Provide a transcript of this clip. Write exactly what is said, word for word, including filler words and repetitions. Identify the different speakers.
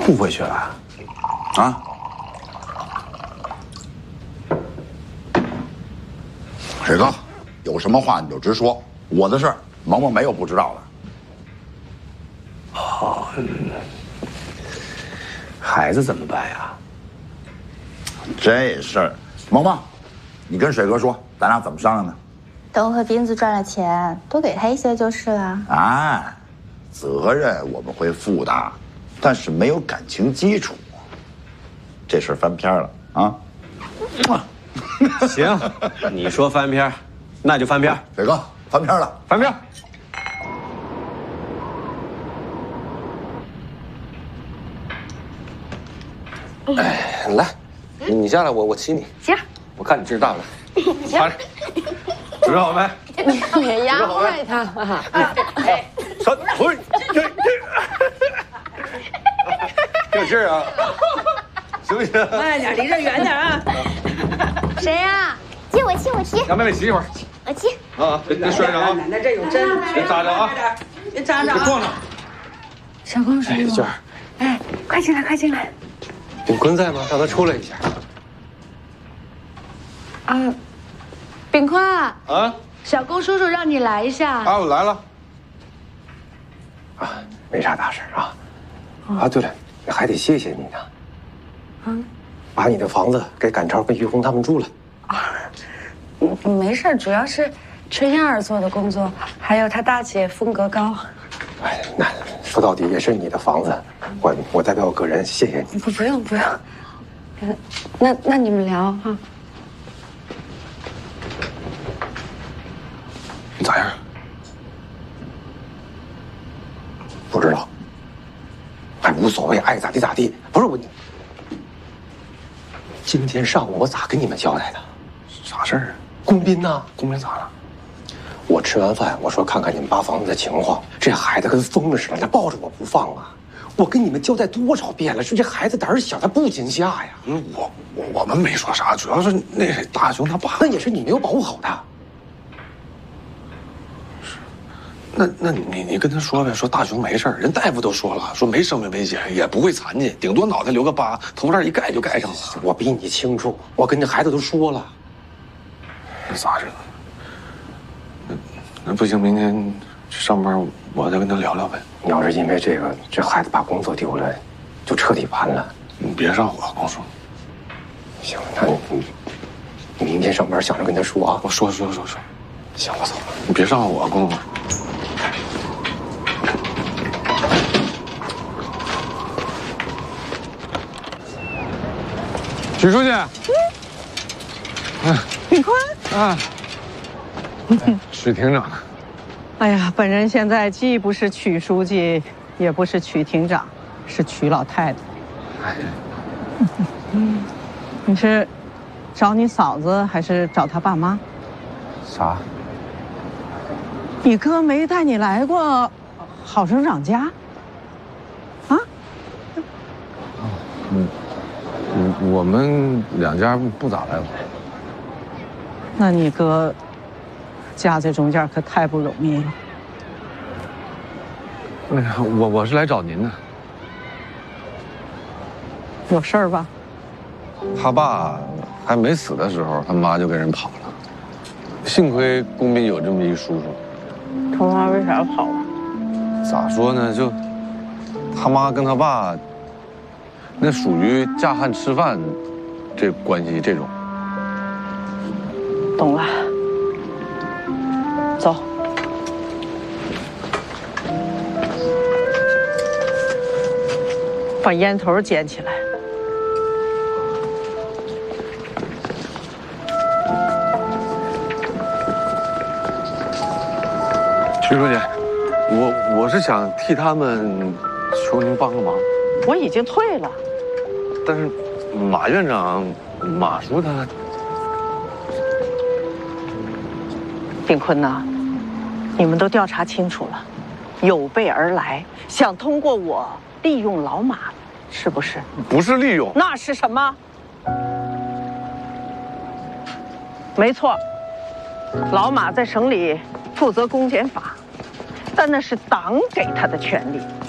Speaker 1: 不回去了？啊？
Speaker 2: 水哥，有什么话你就直说，我的事儿萌萌没有不知道的。
Speaker 1: 哦，孩子怎么办呀？
Speaker 2: 这事儿，萌萌，你跟水哥说，咱俩怎么商量呢？
Speaker 3: 等我和斌子赚了钱，多给他一些就是了。
Speaker 2: 哎，责任我们会负的，但是没有感情基础，这事儿翻篇了啊！
Speaker 1: 行，你说翻篇，那就翻篇。
Speaker 2: 水哥，翻篇了，
Speaker 1: 翻篇。
Speaker 4: 哎，来，你下来，我我骑你。
Speaker 5: 行，
Speaker 4: 我看你劲儿大了。
Speaker 5: 行，
Speaker 1: 准备好没？
Speaker 5: 你别压坏他。
Speaker 1: 哎，三回，这这有劲儿啊！行不行？
Speaker 6: 慢点，离这远点啊！
Speaker 5: 谁呀？
Speaker 3: 接我，接我骑。
Speaker 1: 让妹妹骑一会儿。
Speaker 3: 我骑。
Speaker 1: 啊，别别摔着啊！
Speaker 6: 奶奶这有针，
Speaker 1: 别扎着啊！
Speaker 6: 别扎着，
Speaker 1: 别撞着。
Speaker 5: 小公叔，
Speaker 4: 娟儿，
Speaker 5: 哎，快进来，快进来。
Speaker 4: 炳坤在吗？让他出来一下。
Speaker 5: 啊，炳坤
Speaker 1: 啊，
Speaker 5: 小公叔叔让你来一下。
Speaker 1: 啊，我来了。
Speaker 4: 啊，没啥大事啊。啊，对了，还得谢谢你呢。
Speaker 5: 嗯，
Speaker 4: 把你的房子给赶超跟于红他们住了。
Speaker 5: 啊，没事，主要是春燕儿做的工作，还有他大姐风格高。
Speaker 4: 哎，那说到底也是你的房子，我我代表我个人谢谢你。
Speaker 5: 不，不用，不用。嗯，那那你们聊哈。
Speaker 4: 你咋样？不知道。哎，无所谓，爱咋地咋地。不是我，今天上午我咋跟你们交代的？
Speaker 1: 啥事儿啊？
Speaker 4: 龚斌呢？
Speaker 1: 公明咋了？
Speaker 4: 我吃完饭，我说看看你们八房子的情况。这孩子跟疯了似的，他抱着我不放啊！我跟你们交代多少遍了，说这孩子胆儿小，他不惊吓呀。
Speaker 1: 嗯，我我我们没说啥，主要是那谁大雄他爸。
Speaker 4: 那也是你没有保护好他。
Speaker 1: 那那你你跟他说呗，说大雄没事儿，人大夫都说了，说没生命危险，也不会残疾，顶多脑袋留个疤，头发一盖就盖上了。
Speaker 4: 我比你清楚，我跟这孩子都说了。
Speaker 1: 那咋整？那那不行，明天上班我再跟他聊聊呗。
Speaker 4: 你要是因为这个，这孩子把工作丢了，就彻底完了。
Speaker 1: 你别上火，光说。
Speaker 4: 行，那你你明天上班想着跟他说啊。
Speaker 1: 我说说说说。
Speaker 4: 行，我走了。
Speaker 1: 你别上我，光说。许书记，
Speaker 6: 嗯，炳坤
Speaker 1: 啊，许庭长。
Speaker 6: 哎呀，本人现在既不是曲书记，也不是曲庭长，是曲老太太。哎，嗯，你是找你嫂子还是找他爸妈？
Speaker 1: 啥？
Speaker 6: 你哥没带你来过郝省长家？啊？
Speaker 1: 嗯。我我们两家不咋来往。
Speaker 6: 那你哥夹在中间可太不容易了。
Speaker 1: 哎呀，我我是来找您的。
Speaker 6: 有事儿吧？
Speaker 1: 他爸还没死的时候，他妈就跟人跑了。幸亏龚斌有这么一叔叔。
Speaker 6: 他妈为啥跑啊？
Speaker 1: 咋说呢？就他妈跟他爸。那属于嫁汉吃饭，这关系这种。
Speaker 6: 懂了，走。把烟头捡起来。
Speaker 1: 徐书记，我我是想替他们求您帮个忙。
Speaker 6: 我已经退了。
Speaker 1: 但是马院长、马叔他，
Speaker 6: 炳坤呐，你们都调查清楚了，有备而来，想通过我利用老马，是不是？
Speaker 1: 不是利用，
Speaker 6: 那是什么？没错，老马在省里负责公检法，但那是党给他的权利。